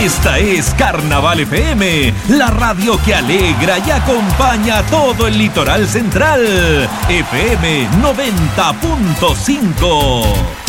Esta es Carnaval FM, la radio que alegra y acompaña a todo el litoral central. FM 90.5.